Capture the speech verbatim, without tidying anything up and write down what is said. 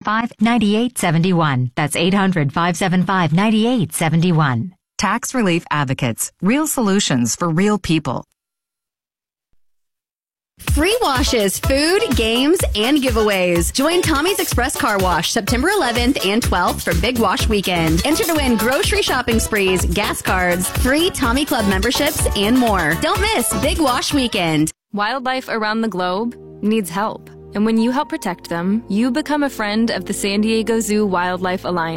five, nine eight seven one. That's eight hundred, five seven five, nine eight seven one. Tax Relief Advocates. Real solutions for real people. Free washes, food, games, and giveaways. Join Tommy's Express Car Wash September eleventh and twelfth for Big Wash Weekend. Enter to win grocery shopping sprees, gas cards, free Tommy Club memberships, and more. Don't miss Big Wash Weekend. Wildlife around the globe needs help. And when you help protect them, you become a friend of the San Diego Zoo Wildlife Alliance.